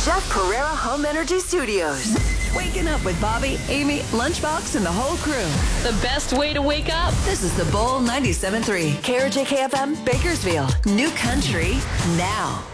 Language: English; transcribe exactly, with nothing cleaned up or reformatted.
Jeff Pereira Home Energy Studios. Waking up with Bobby, Amy, Lunchbox, and the whole crew. The best way to wake up. This is the Bull ninety-seven point three. K R J K F M, Bakersfield. New country now.